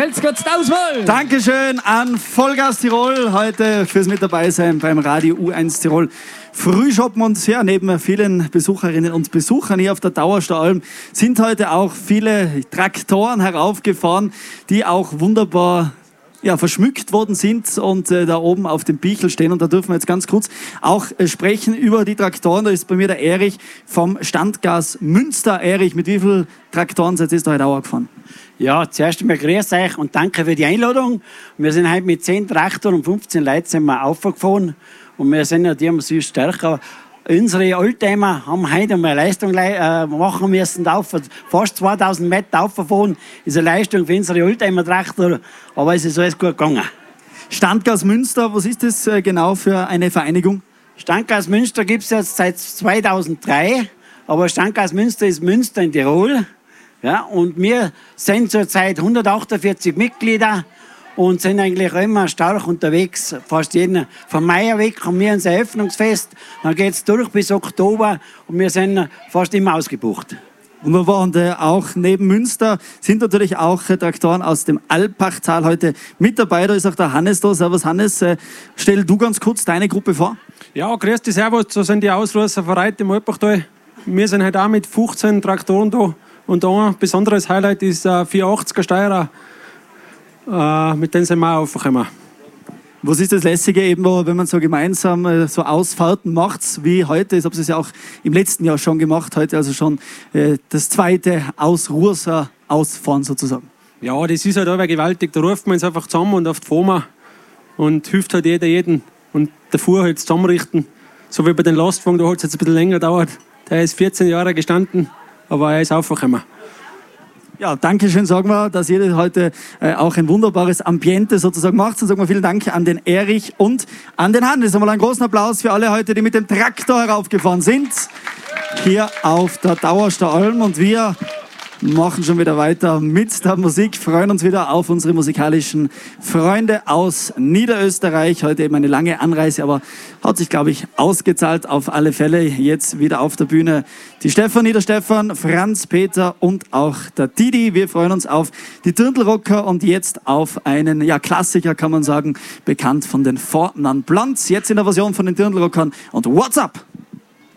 Grüß Gott, tausendmal. Dankeschön an Vollgas Tirol heute fürs mit dabei sein beim Radio U1 Tirol Frühschoppen. Und ja, neben vielen Besucherinnen und Besuchern hier auf der Dauerstaualm sind heute auch viele Traktoren heraufgefahren, die auch wunderbar verschmückt worden sind und da oben auf dem Bichel stehen. Und da dürfen wir jetzt ganz kurz auch sprechen über die Traktoren. Da ist bei mir der Erich vom Standgas Münster. Erich, mit wie vielen Traktoren seid ihr heute auch gefahren? Ja, zuerst einmal grüß euch und danke für die Einladung. Wir sind heute mit 10 Traktoren und 15 Leuten sind wir aufgefahren. Und wir sind ja die süß stärker. Unsere Oldtimer haben heute eine Leistung machen müssen, fast 2000 Meter aufgefahren. Das ist eine Leistung für unsere Oldtimer-Traktor, aber es ist alles gut gegangen. Standgas Münster, was ist das genau für eine Vereinigung? Standgas Münster gibt es jetzt seit 2003, aber Standgas Münster ist Münster in Tirol. Ja, und wir sind zurzeit 148 Mitglieder und sind eigentlich immer stark unterwegs. Fast jeden vom Mai weg haben wir unser Eröffnungsfest. Dann geht es durch bis Oktober und wir sind fast immer ausgebucht. Wunderbar. Und auch neben Münster sind natürlich auch Traktoren aus dem Alpachtal heute mit dabei. Da ist auch der Hannes da. Servus Hannes, stell du ganz kurz deine Gruppe vor. Ja, grüß dich, servus. So sind die Ausrufer von heute im Alpachtal. Wir sind heute auch mit 15 Traktoren da. Und ein besonderes Highlight ist ein 480er Steirer. Mit denen sind wir auch aufgekommen. Was ist das Lässige, eben, wenn man so gemeinsam so Ausfahrten macht wie heute? Ich habe es ja auch im letzten Jahr schon gemacht, heute also schon das zweite Ausruhrser Ausfahren sozusagen. Ja, das ist halt aber gewaltig. Da ruft man uns einfach zusammen und oft fahren wir und hilft halt jeder jeden. Und der Fuhr halt zusammenrichten. So wie bei den Lastwagen, da hat es jetzt ein bisschen länger gedauert. Der ist 14 Jahre gestanden, aber er ist aufgekommen. Ja, danke schön, sagen wir, dass ihr heute auch ein wunderbares Ambiente sozusagen macht. Und sagen wir vielen Dank an den Erich und an den Hannes. Einmal einen großen Applaus für alle heute, die mit dem Traktor heraufgefahren sind. Hier auf der Dauerstaualm. Und wir machen schon wieder weiter mit der Musik, freuen uns wieder auf unsere musikalischen Freunde aus Niederösterreich. Heute eben eine lange Anreise, aber hat sich, glaube ich, ausgezahlt auf alle Fälle. Jetzt wieder auf der Bühne die Stefanie, der Stefan, Franz, Peter und auch der Didi. Wir freuen uns auf die Dirndlrocker und jetzt auf einen Klassiker, kann man sagen, bekannt von den Fortnum Blondes. Jetzt in der Version von den Dirndlrockern und What's Up?